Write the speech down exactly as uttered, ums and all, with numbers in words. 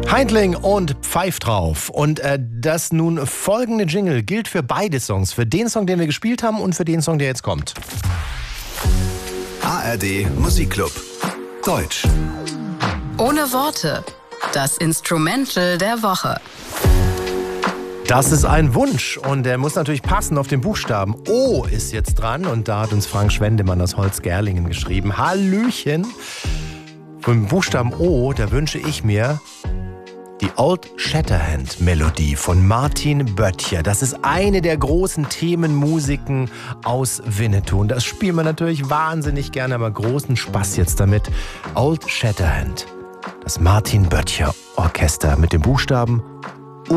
Heindling und Pfeif drauf. Und äh, das nun folgende Jingle gilt für beide Songs. Für den Song, den wir gespielt haben und für den Song, der jetzt kommt. A R D Musikclub. Deutsch. Ohne Worte. Das Instrumental der Woche. Das ist ein Wunsch und der muss natürlich passen auf den Buchstaben. O ist jetzt dran und da hat uns Frank Schwendemann aus Holzgerlingen geschrieben. Hallöchen. Vom Buchstaben O, da wünsche ich mir die Old Shatterhand Melodie von Martin Böttcher. Das ist eine der großen Themenmusiken aus Winnetou. Und das spielen wir natürlich wahnsinnig gerne, aber großen Spaß jetzt damit. Old Shatterhand. Das Martin Böttcher Orchester mit dem Buchstaben